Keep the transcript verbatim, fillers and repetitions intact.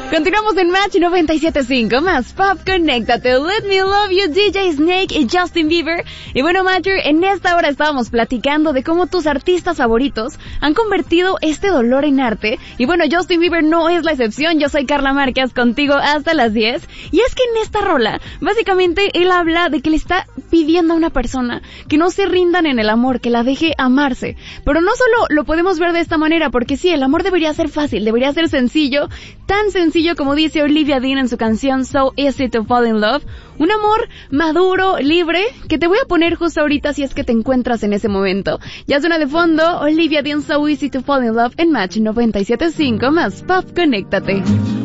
Continuamos en Match noventa y siete punto cinco, más Pop, conéctate. Let Me Love You, D J Snake y Justin Bieber. Y bueno, Matcher, en esta hora estábamos platicando de cómo tus artistas favoritos han convertido este dolor en arte. Y bueno, Justin Bieber no es la excepción. Yo soy Carla Márquez, contigo hasta las diez. Y es que en esta rola, básicamente, él habla de que le está pidiendo a una persona que no se rindan en el amor, que la deje amarse. Pero no solo lo podemos ver de esta manera, porque sí, el amor debería ser fácil, debería ser sencillo, tan sencillo como dice Olivia Dean en su canción So Easy to Fall in Love. Un amor maduro, libre, que te voy a poner justo ahorita si es que te encuentras en ese momento. Ya suena de fondo Olivia Dean, So Easy to Fall in Love en Match noventa y siete punto cinco, más Pop, conéctate.